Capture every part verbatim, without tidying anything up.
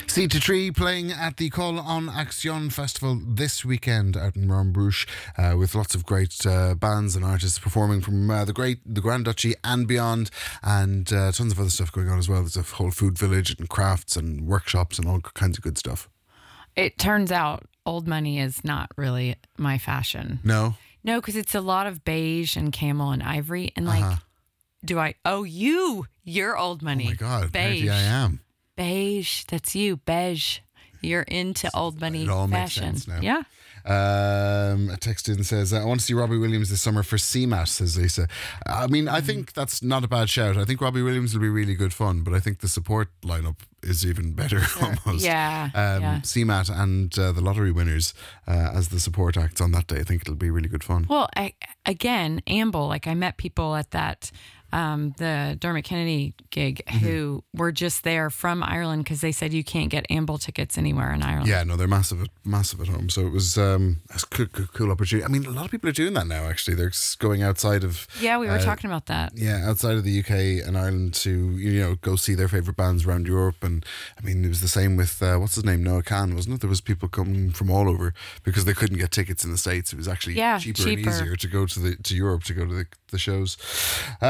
C to Tree playing at the Call on Action Festival this weekend out in Montbrouche, uh, with lots of great uh, bands and artists performing from uh, the great the Grand Duchy and beyond, and uh, tons of other stuff going on as well. There's a whole food village and crafts and workshops and all kinds of good stuff. It turns out old money is not really my fashion. No? No, because it's a lot of beige and camel and ivory. And like, Uh-huh. do I, oh, you, you're old money. Oh my God, beige. maybe I am. Beige, that's you, beige. You're into old money It all makes fashion. sense now. Yeah. Um, a text in says, I want to see Robbie Williams this summer for C M A T, says Lisa. I mean, I think that's not a bad shout. I think Robbie Williams will be really good fun, but I think the support lineup is even better almost. Yeah, Um, yeah. C M A T and uh, the lottery winners uh, as the support acts on that day. I think it'll be really good fun. Well, I, again, Amble, like I met people at that, um, the Dermot Kennedy gig Mm-hmm. who were just there from Ireland because they said you can't get Amble tickets anywhere in Ireland. Yeah, no, they're massive, at- massive at home. So it was um, a cool, cool, cool opportunity. I mean, a lot of people are doing that now. Actually, they're just going outside of Yeah, we were uh, talking about that. Yeah, outside of the U K and Ireland to, you know, go see their favourite bands around Europe. And I mean, it was the same with, uh, what's his name, Noah Khan, wasn't it? There was people coming from all over because they couldn't get tickets in the States. It was actually Yeah, cheaper, cheaper. and easier to go to the to Europe to go to the, the shows. Uh,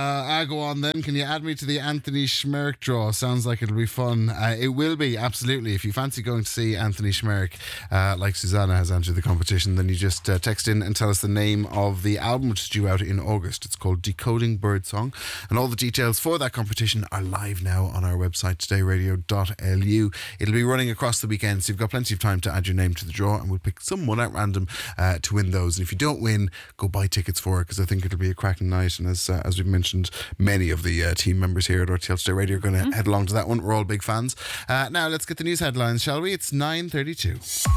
I go on then. Can you add me to the Anthony Schmerck draw? Sounds like it'll be fun. Uh, it will be, absolutely. If you fancy going to see Anthony Schmerck, uh, like Susanna has entered the competition, then you just uh, text in and tell us the name of the album which is due out in August. It's called Decoding Birdsong, and all the details for that competition are live now on our website, today radio dot l u. It'll be running across the weekend, so you've got plenty of time to add your name to the draw, and we'll pick someone at random uh, to win those. And if you don't win, go buy tickets for it, because I think it'll be a cracking night. And as uh, as we've mentioned, many of the uh, team members here at R T L Today Radio are going to mm-hmm. head along to that one. We're all big fans. Uh, now let's get the news headlines, shall we? It's nine thirty-two.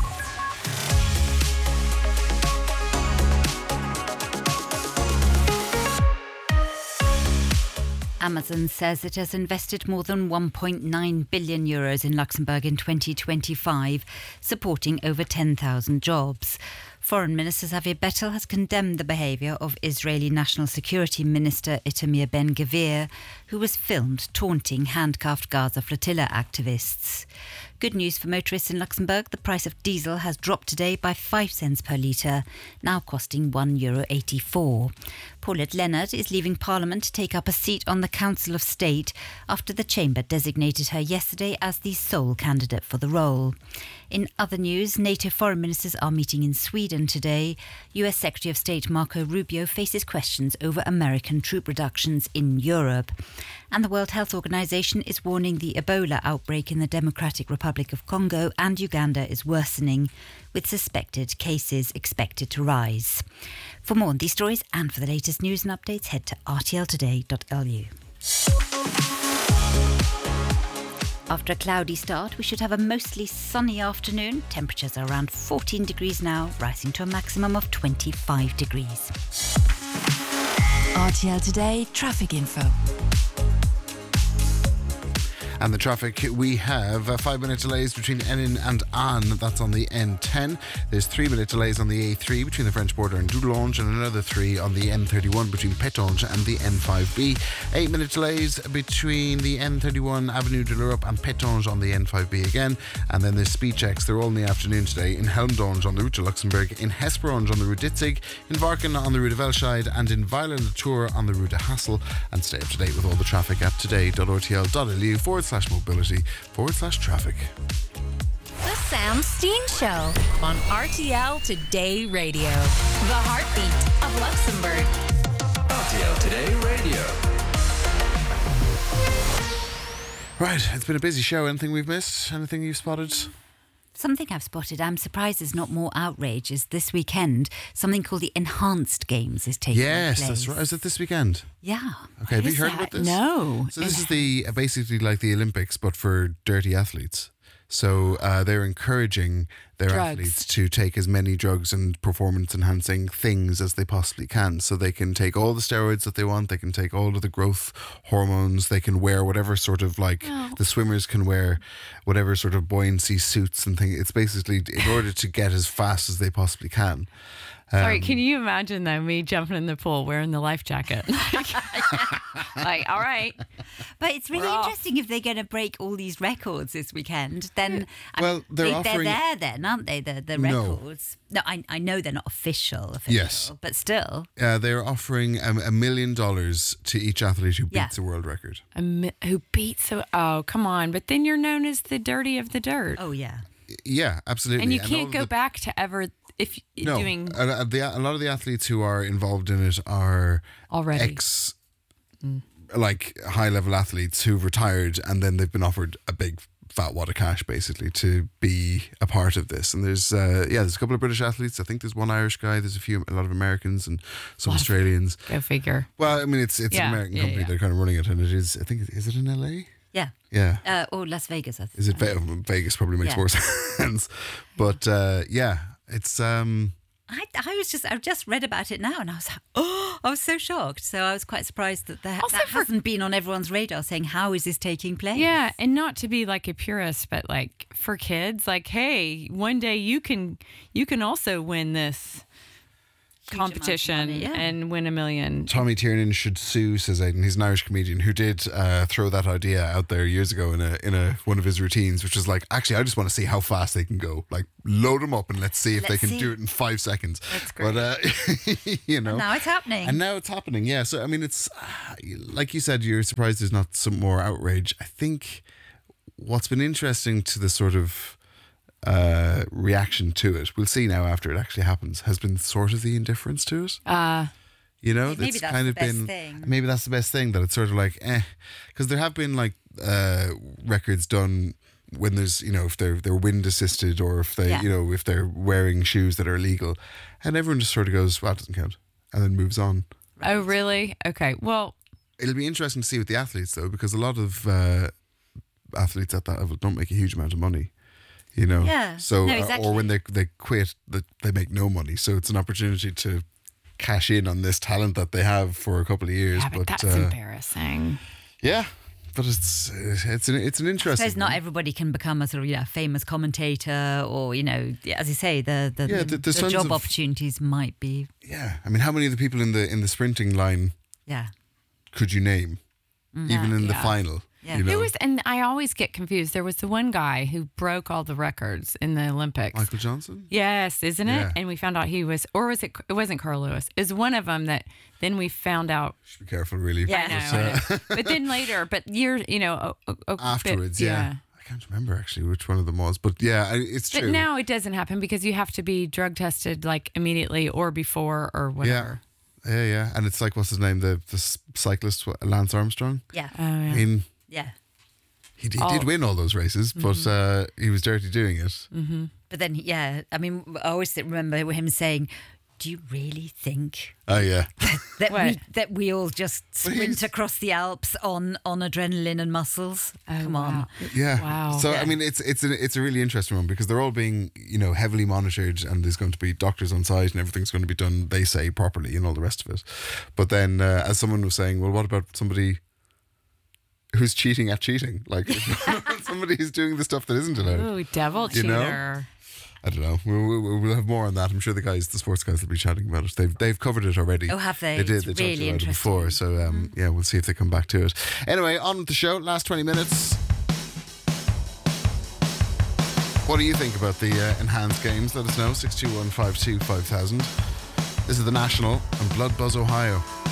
Amazon says it has invested more than one point nine billion euros in Luxembourg in twenty twenty-five, supporting over ten thousand jobs. Foreign Minister Xavier Bettel has condemned the behaviour of Israeli National Security Minister Itamar Ben-Gvir, who was filmed taunting handcuffed Gaza flotilla activists. Good news for motorists in Luxembourg. The price of diesel has dropped today by five cents per litre, now costing one euro eighty-four. Paulette Leonard is leaving Parliament to take up a seat on the Council of State after the Chamber designated her yesterday as the sole candidate for the role. In other news, NATO foreign ministers are meeting in Sweden today. U S Secretary of State Marco Rubio faces questions over American troop reductions in Europe. And the World Health Organization is warning the Ebola outbreak in the Democratic Republic of Congo and Uganda is worsening, with suspected cases expected to rise. For more on these stories and for the latest news and updates, head to r t l today dot l u. After a cloudy start, we should have a mostly sunny afternoon. Temperatures are around fourteen degrees now, rising to a maximum of twenty-five degrees. R T L Today traffic info. And the traffic, we have uh, five minute delays between Ennin and Anne, that's on the N ten. There's three minute delays on the A three between the French border and Doudelange, and another three on the N thirty-one between Pétange and the N five B. Eight minute delays between the N thirty-one Avenue de l'Europe and Pétange on the N five B again. And then there's speed checks, they're all in the afternoon today, in Helmdange on the route to Luxembourg, in Hesperange on the route Ditzig, in Varken on the route of Elscheid, and in Weiler-le-Tour on the route to Hassel. And stay up to date with all the traffic at today dot r t l dot l u forward slash mobility forward slash traffic. The Sam Steen Show on R T L Today Radio. The heartbeat of Luxembourg. R T L Today Radio. Right, it's been a busy show. Anything we've missed? Anything you've spotted? Something I've spotted, I'm surprised there's not more outrage, is this weekend something called the Enhanced Games is taking Yes, place. that's right. Is it this weekend? Yeah. Okay, have you is heard that? about this? No. So this is the uh, basically like the Olympics, but for dirty athletes. So uh, they're encouraging their Drugs. athletes to take as many drugs and performance-enhancing things as they possibly can. So they can take all the steroids that they want. They can take all of the growth hormones. They can wear whatever sort of like Oh. the swimmers can wear whatever sort of buoyancy suits and things. It's basically in order to get as fast as they possibly can. Sorry, can you imagine though me jumping in the pool wearing the life jacket? Like, all right. But it's really We're off. interesting if they're going to break all these records this weekend. Then I Well, mean, they're they, offering- they're there then, aren't they? The the No. records. No, I I know they're not official, official. Yes. But still, Uh, they're offering um, a million dollars to each athlete who Yeah. beats a world record. A mi- who beats the? Oh, come on! But then you're known as the dirty of the dirt, oh yeah. Yeah, absolutely. and you all can't of go the- back to ever if No, doing a, a, the, a lot of the athletes who are involved in it are already. ex, like high level athletes who've retired, and then they've been offered a big fat wad of cash basically to be a part of this. And there's uh, yeah, there's a couple of British athletes. I think there's one Irish guy. There's a few, a lot of Americans and some Lot of- Australians. Go figure. Well, I mean, it's it's Yeah, an American yeah, company. yeah. They're kind of running it, and it is. I think is it in L A? Yeah. Yeah. Uh, or Las Vegas, I think. Is it Ve- Vegas? Probably makes Yeah. more sense. But uh, yeah, it's um, I, I was just, I've just read about it now and I was like, oh, I was so shocked. So I was quite surprised that that, Also that for- hasn't been on everyone's radar saying, how is this taking place? Yeah, and not to be like a purist, but like for kids, like, hey, one day you can you can also win this Huge amount of competition money, yeah. and win a million. Tommy Tiernan should sue, says Aidan. He's an Irish comedian who did uh, throw that idea out there years ago in a in a one of his routines, which is like, actually, I just want to see how fast they can go. Like, load them up and let's see if Let's they can see. do it in five seconds. That's great. But uh, you know, Now it's happening. and now it's happening. Yeah. So I mean, it's uh, like you said, you're surprised there's not some more outrage. I think what's been interesting to the sort of uh, reaction to it, we'll see now after it actually happens, has been sort of the indifference to it. Uh, You know, Maybe it's that's kind the of best been thing. maybe that's the best thing, that it's sort of like eh, because there have been like uh, records done when there's, you know, if they're they're wind assisted or if they Yeah. you know if they're wearing shoes that are illegal, and everyone just sort of goes, well, it doesn't count, and then moves on. oh, really? Okay. Well, It'll be interesting to see with the athletes though, because a lot of uh, athletes at that level don't make a huge amount of money. You know, Yeah. So No, or- exactly. or when they they quit, that they make no money. So it's an opportunity to cash in on this talent that they have for a couple of years. yeah, but, that's uh, embarrassing. Yeah, but it's it's an it's an I interesting. suppose not one. everybody can become a sort of, you know, famous commentator or, you know, as you say, the the, Yeah, the, the- there's the tons job of- opportunities might be, Yeah, I mean, how many of the people in the in the sprinting line yeah. could you name, even in the yeah. final? Yeah. You know, Who was? And I always get confused. There was the one guy who broke all the records in the Olympics. Michael Johnson? Yes, isn't it? Yeah. And we found out he was, or was it? It wasn't Carl Lewis. It was one of them that then we found out. Should be careful, really. Yeah. I know, But, I uh, know. But then later, but years, you know, a, a, a bit- afterwards, yeah. I can't remember actually which one of them was, but yeah, I- it's But true. now it doesn't happen because you have to be drug tested like immediately or before or yeah, whatever. yeah, yeah, and it's like, what's his name, the the s- cyclist, what, Lance Armstrong. Yeah. Oh, yeah. In Yeah. he, he All- did win all those races, but uh, he was dirty doing it. But then, yeah, I mean, I always remember him saying, do you really think Oh yeah, that What? we that we all just sprint he's- across the Alps on, on adrenaline and muscles? Oh, Come wow. on. yeah. Wow. So Yeah. I mean, it's it's a, it's a really interesting one because they're all being, you know, heavily monitored, and there's going to be doctors on site, and everything's going to be done, they say, properly, and all the rest of it. But then, uh, as someone was saying, well, what about somebody who's cheating at cheating? Like somebody who's doing the stuff that isn't allowed. Ooh, devil You know? cheater. I don't know. We'll, we'll, we'll have more on that. I'm sure the guys, the sports guys, will be chatting about it. They've they've covered it already. Oh, have they? They did. It's They talked really about it interesting. before. So um, yeah, we'll see if they come back to it. Anyway, on with the show. Last twenty minutes. What do you think about the uh, enhanced games? Let us know. six two one five two five thousand. This is the National and Blood Buzz, Ohio.